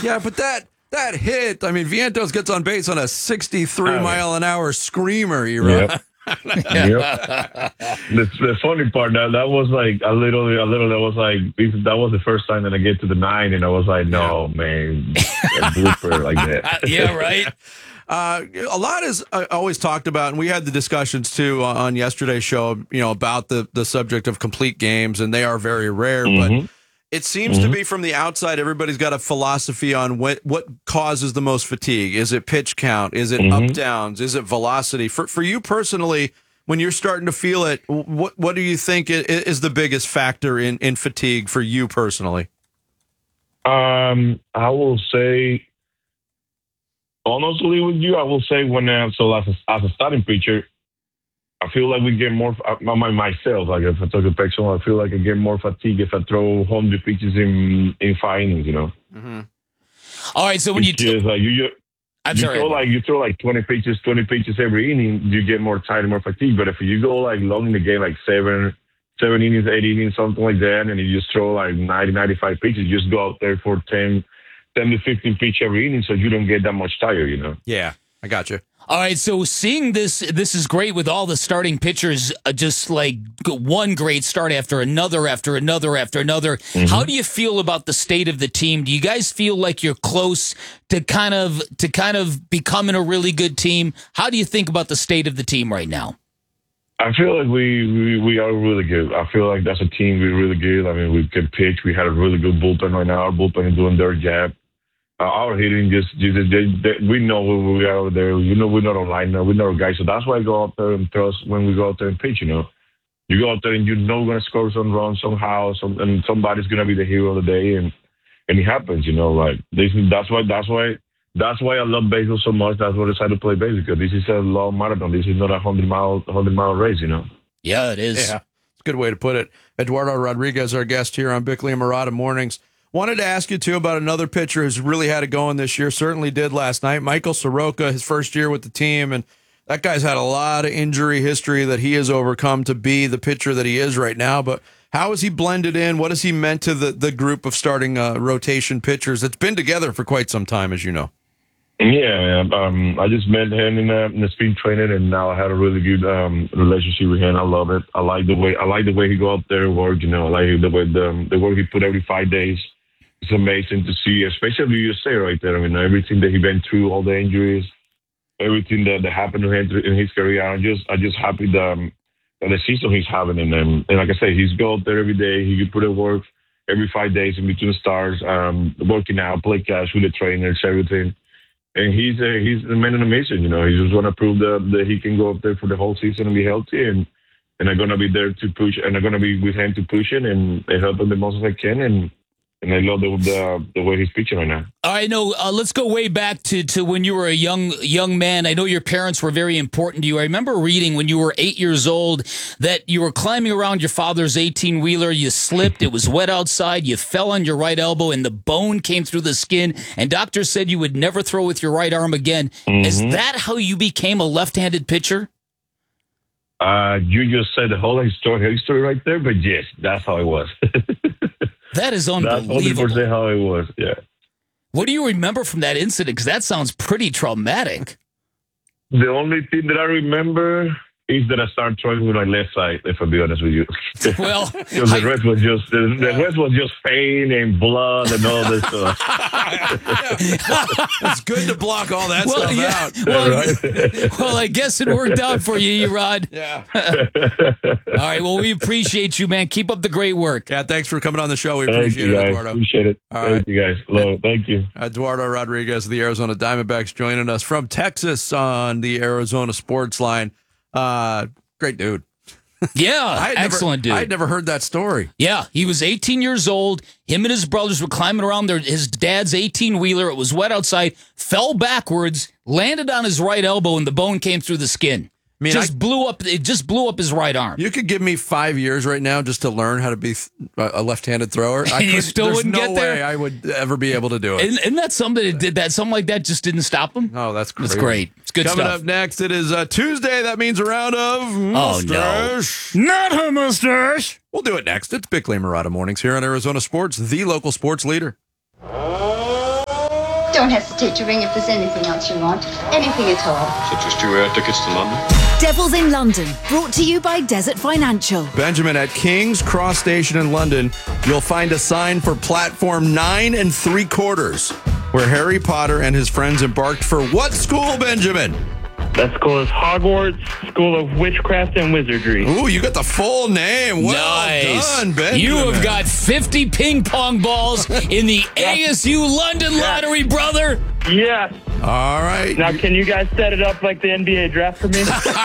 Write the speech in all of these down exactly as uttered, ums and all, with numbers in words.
Yeah, but that that hit, I mean, Vientos gets on base on a sixty-three mile an hour screamer, you right? Yep. Yep. The, the funny part that that was like a little, a little. That was like that was the first time that I get to the nine, and I was like, no, yeah. man, a blooper like that. Yeah, right. Uh, a lot is uh, always talked about, and we had the discussions too on, on yesterday's show, you know, about the, the subject of complete games, and they are very rare, mm-hmm. but it seems mm-hmm. to be from the outside, everybody's got a philosophy on what, what causes the most fatigue. Is it pitch count? Is it mm-hmm. up downs? Is it velocity? For for you personally, when you're starting to feel it, what what do you think is the biggest factor in, in fatigue for you personally? Um, I will say, honestly with you, I will say when uh, so as a, as a starting pitcher, I feel like we get more uh, my myself. Like if I talk a person, I feel like I get more fatigue if I throw one hundred pitches in in five innings. You know. Mm-hmm. All right, so when it's you just, like you, you, I'm you sorry, throw like you throw like twenty pitches, twenty pitches every inning, you get more tired, more fatigue. But if you go like long in the game, like seven, seven innings, eight innings, something like that, and you just throw like ninety, ninety-five pitches, you just go out there for ten. ten to fifteen pitch every inning, so you don't get that much tired, you know? Yeah, I got you. All right, so seeing this, this is great with all the starting pitchers, uh, just like one great start after another, after another, after another. Mm-hmm. How do you feel about the state of the team? Do you guys feel like you're close to kind of to kind of becoming a really good team? How do you think about the state of the team right now? I feel like we, we, we are really good. I feel like that's a team we're really good. I mean, we can pitch. We had a really good bullpen right now. Our bullpen is doing their job. Uh, our hitting just, just they, they, we know where we are over there. You know, we're not online now. We're not a guy. So that's why I go out there and trust when we go out there and pitch, you know. You go out there and you know we're going to score some runs somehow, some, and somebody's going to be the hero of the day. And, and it happens, you know, like this, that's why, that's why, that's why I love baseball so much. That's why I decided to play baseball, because this is a long marathon. This is not a hundred mile, hundred mile race, you know. Yeah, it is. Yeah, it's a good way to put it. Eduardo Rodriguez, our guest here on Bickley and Marotta Mornings. Wanted to ask you, too, about another pitcher who's really had it going this year. Certainly did last night. Michael Soroka, his first year with the team. And that guy's had a lot of injury history that he has overcome to be the pitcher that he is right now. But how has he blended in? What has he meant to the, the group of starting uh, rotation pitchers that's been together for quite some time, as you know? Yeah, um, I just met him in, uh, in the speed training, and now I had a really good um, relationship with him. I love it. I like the way I like the way he go out there and work. You know, I like the way the, the work he put every five days. It's amazing to see, especially you say right there. I mean, everything that he went through, all the injuries, everything that, that happened to him in his career. I'm just, I'm just happy that, um, that the season he's having. And, um, and like I say, he's go out there every day. He can put in work every five days in between stars, um, working out, play catch with the trainers, everything. And he's a, he's a man on a mission. You know, he just want to prove that, that he can go up there for the whole season and be healthy. And and I'm gonna be there to push, and I'm gonna be with him to push it and, and help him the most as I can. And. And I love the, the the way he's pitching right now. I know. Uh, let's go way back to, to when you were a young young man. I know your parents were very important to you. I remember reading when you were eight years old that you were climbing around your father's eighteen-wheeler. You slipped. It was wet outside. You fell on your right elbow, and the bone came through the skin. And doctors said you would never throw with your right arm again. Mm-hmm. Is that how you became a left-handed pitcher? Uh, you just said the whole history, history right there, but yes, that's how it was. That is unbelievable. That's one hundred percent how it was, yeah. What do you remember from that incident? Because that sounds pretty traumatic. The only thing that I remember is that I started throwing with my left side, if I'll be honest with you. Well, because the rest was just the, the rest was just pain and blood and all this stuff. It's good to block all that well, stuff yeah. out. Well, right? well, I guess it worked out for you, Erod. Yeah. All right. Well, we appreciate you, man. Keep up the great work. Yeah. Thanks for coming on the show. We Thank appreciate you, it, guys. Eduardo. Appreciate it. All Thank right. you, guys. Hello. Thank you. Eduardo Rodriguez of the Arizona Diamondbacks joining us from Texas on the Arizona Sports Line. Uh, great dude. Yeah, excellent never, dude. I'd never heard that story. Yeah, he was eighteen years old. Him and his brothers were climbing around their, his dad's eighteen-wheeler. It was wet outside. Fell backwards, landed on his right elbow, and the bone came through the skin. I mean, just I, blew up. It just blew up his right arm. You could give me five years right now just to learn how to be a left-handed thrower. I and you still there's wouldn't no get there. way I would ever be able to do it. Isn't, isn't that somebody that did that? Something like that just didn't stop him. Oh, that's great. That's great. It's good Coming stuff. up next, it is uh, Tuesday. That means a round of mustache. Oh, no. Not her mustache. We'll do it next. It's Bickley and Marotta Mornings here on Arizona Sports, the local sports leader. Don't hesitate to ring if there's anything else you want. Anything at all. Such as two air tickets to London. Devils in London, brought to you by Desert Financial. Benjamin, at King's Cross Station in London, you'll find a sign for platform nine and three quarters, where Harry Potter and his friends embarked for what school, Benjamin? That school is Hogwarts School of Witchcraft and Wizardry. Ooh, you got the full name. Well nice. done, Benjamin. You have got fifty ping pong balls in the A S U London lottery, brother. Yes. All right. Now, can you guys set it up like the N B A draft for me?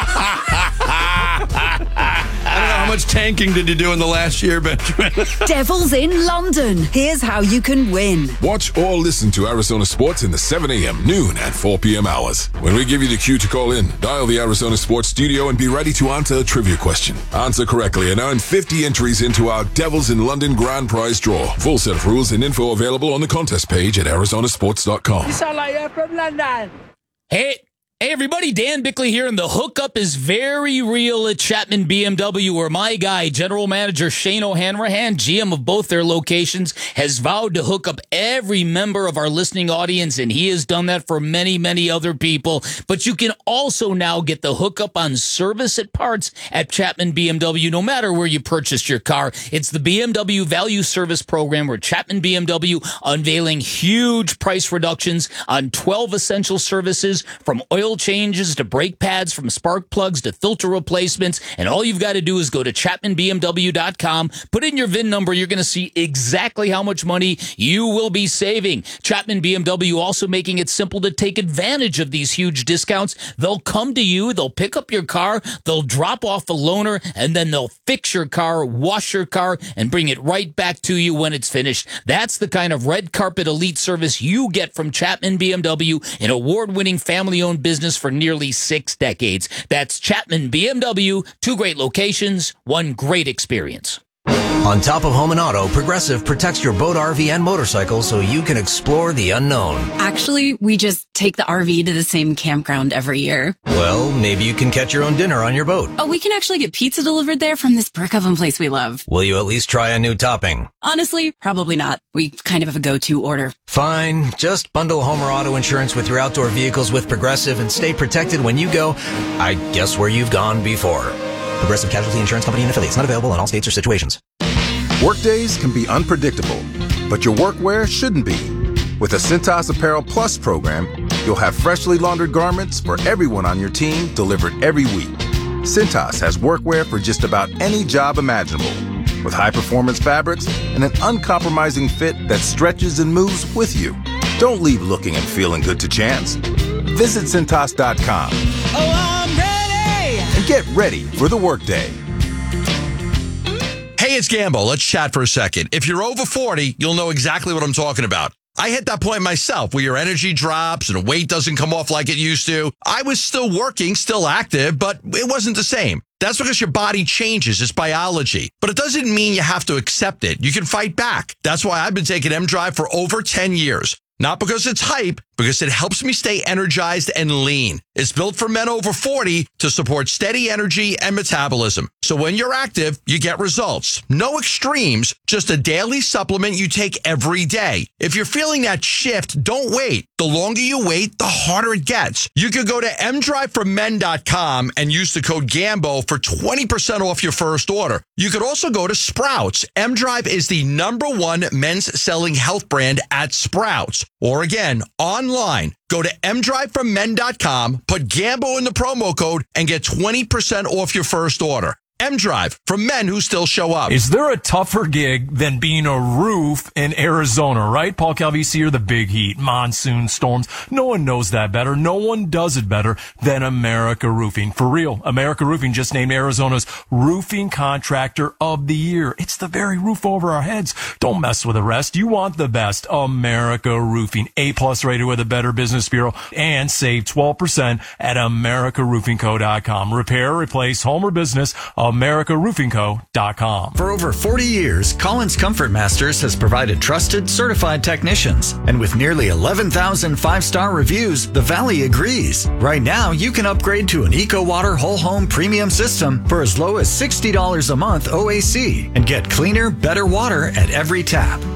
I don't know, how much tanking did you do in the last year, Benjamin? Devils in London. Here's how you can win. Watch or listen to Arizona Sports in the seven a.m., noon, and four p.m. hours. When we give you the cue to call in, dial the Arizona Sports studio and be ready to answer a trivia question. Answer correctly and earn fifty entries into our Devils in London grand prize draw. Full set of rules and info available on the contest page at arizona sports dot com. You sound like you're from London. Hey. Hey everybody, Dan Bickley here, and the hookup is very real at Chapman B M W, where my guy, General Manager Shane O'Hanrahan, G M of both their locations, has vowed to hook up every member of our listening audience, and he has done that for many, many other people. But you can also now get the hookup on service at parts at Chapman B M W, no matter where you purchased your car. It's the B M W Value Service Program, where Chapman B M W unveiling huge price reductions on twelve essential services, from oil changes to brake pads, from spark plugs to filter replacements. And all you've got to do is go to chapman b m w dot com, put in your V I N number. You're going to see exactly how much money you will be saving. Chapman B M W also making it simple to take advantage of these huge discounts. They'll come to you, they'll pick up your car, they'll drop off a loaner, and then they'll fix your car, wash your car, and bring it right back to you when it's finished. That's the kind of red carpet elite service you get from Chapman B M W, an award-winning family-owned business for nearly six decades. That's Chapman B M W, two great locations, one great experience. On top of home and auto, Progressive protects your boat, R V, and motorcycle so you can explore the unknown. Actually, we just take the R V to the same campground every year. Well, maybe you can catch your own dinner on your boat. Oh, we can actually get pizza delivered there from this brick oven place we love. Will you at least try a new topping? Honestly, probably not. We kind of have a go-to order. Fine. Just bundle home or auto insurance with your outdoor vehicles with Progressive and stay protected when you go, I guess, where you've gone before. Progressive Casualty Insurance Company and affiliates. Not available in all states or situations. Workdays can be unpredictable, but your workwear shouldn't be. With the Cintas Apparel Plus program, you'll have freshly laundered garments for everyone on your team delivered every week. Cintas has workwear for just about any job imaginable, with high-performance fabrics and an uncompromising fit that stretches and moves with you. Don't leave looking and feeling good to chance. Visit Cintas dot com. Oh, I'm ready! And get ready for the workday. Hey, it's Gambo. Let's chat for a second. If you're over forty, you'll know exactly what I'm talking about. I hit that point myself where your energy drops and weight doesn't come off like it used to. I was still working, still active, but it wasn't the same. That's because your body changes. It's biology. But it doesn't mean you have to accept it. You can fight back. That's why I've been taking M-Drive for over ten years. Not because it's hype, because it helps me stay energized and lean. It's built for men over forty to support steady energy and metabolism. So when you're active, you get results. No extremes, just a daily supplement you take every day. If you're feeling that shift, don't wait. The longer you wait, the harder it gets. You could go to m drive for men dot com and use the code GAMBO for twenty percent off your first order. You could also go to Sprouts. M-Drive is the number one men's selling health brand at Sprouts. Or again, online, go to m drive for men dot com, put GAMBO in the promo code, and get twenty percent off your first order. M-Drive, for men who still show up. Is there a tougher gig than being a roof in Arizona, right? Paul Calvisi or the big heat, monsoon storms. No one knows that better. No one does it better than America Roofing. For real, America Roofing just named Arizona's Roofing Contractor of the Year. It's the very roof over our heads. Don't mess with the rest. You want the best. America Roofing. A-plus rated with a Better Business Bureau. And save twelve percent at america roofing co dot com. Repair, replace, home or business, america roofing co dot com. For over forty years, Collins Comfort Masters has provided trusted, certified technicians. And with nearly eleven thousand five-star reviews, the Valley agrees. Right now, you can upgrade to an EcoWater Whole Home Premium System for as low as sixty dollars a month O A C and get cleaner, better water at every tap.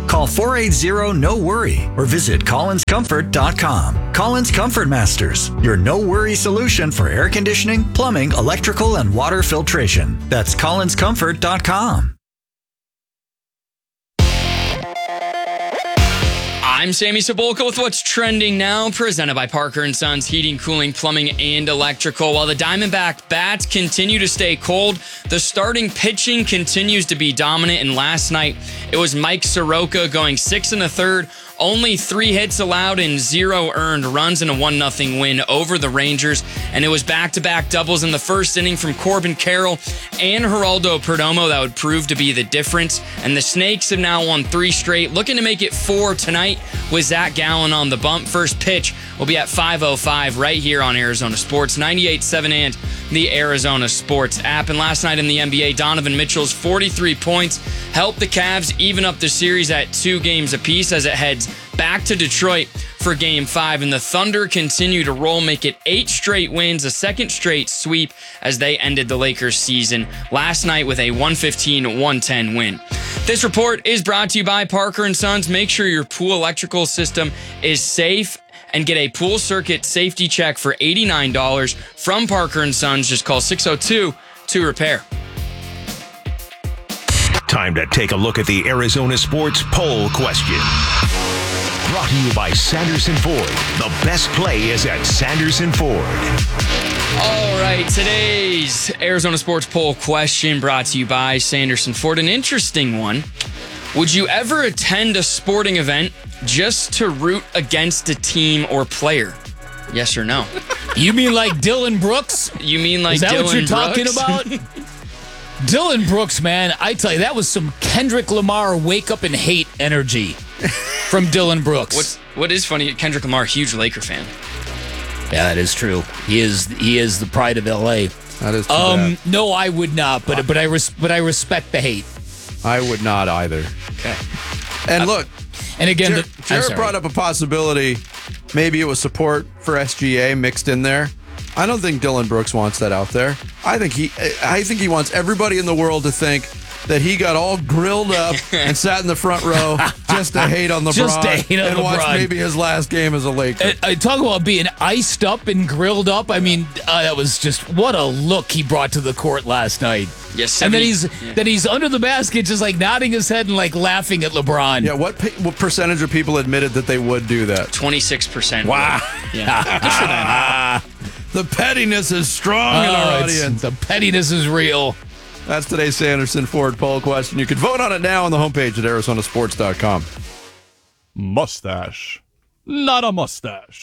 Call four eight zero, N O worry or visit collins comfort dot com. Collins Comfort Masters, your no-worry solution for air conditioning, plumbing, electrical, and water filtration. That's collins comfort dot com. I'm Sammy Cebulka with what's trending now, presented by Parker and Sons Heating, Cooling, Plumbing, and Electrical. While the Diamondback bats continue to stay cold, the starting pitching continues to be dominant, and last night it was Mike Soroka going six and a third, only three hits allowed and zero earned runs in a one nothing win over the Rangers. And it was back-to-back doubles in the first inning from Corbin Carroll and Geraldo Perdomo that would prove to be the difference. And the Snakes have now won three straight, looking to make it four tonight with Zach Gallen on the bump. First pitch will be at five oh five right here on Arizona Sports, ninety-eight point seven and the Arizona Sports app. And last night in the N B A, Donovan Mitchell's forty-three points helped the Cavs even up the series at two games apiece as it heads back to Detroit for Game five. And the Thunder continue to roll, make it eight straight wins, a second straight sweep as they ended the Lakers season last night with a one fifteen one ten win. This report is brought to you by Parker and Sons. Make sure your pool electrical system is safe and get a pool circuit safety check for eighty-nine dollars from Parker and Sons. Just call six oh two to repair. Time to take a look at the Arizona Sports Poll Question. Brought to you by Sanderson Ford. The best play is at Sanderson Ford. All right, today's Arizona Sports Poll Question brought to you by Sanderson Ford. An interesting one. Would you ever attend a sporting event just to root against a team or player? Yes or no? You mean like Dylan Brooks? You mean like Is that Dylan what you're talking Brooks? about? Dylan Brooks, man, I tell you, that was some Kendrick Lamar wake up and hate energy from Dylan Brooks. What's, what is funny, Kendrick Lamar, huge Laker fan. Yeah, that is true. He is he is the pride of L A. That is too um, bad. No, I would not, but but I res- but I respect the hate. I would not either. Okay. And look, and again, Jer- the, Jared brought up a possibility. Maybe it was support for S G A mixed in there. I don't think Dylan Brooks wants that out there. I think he, I think he wants everybody in the world to think that he got all grilled up and sat in the front row just to hate on LeBron Just to hate on and LeBron. watch maybe his last game as a Laker. I, I talk about being iced up and grilled up. I mean, uh, that was just what a look he brought to the court last night. Yes, and then seventy he's yeah. then he's under the basket, just like nodding his head and like laughing at LeBron. Yeah, what, what percentage of people admitted that they would do that? twenty-six percent. Wow. Yeah. Good for them. The pettiness is strong in Oh, our it's- audience. The pettiness is real. That's today's Sanderson Ford poll question. You can vote on it now on the homepage at arizona sports dot com. Mustache. Not a mustache.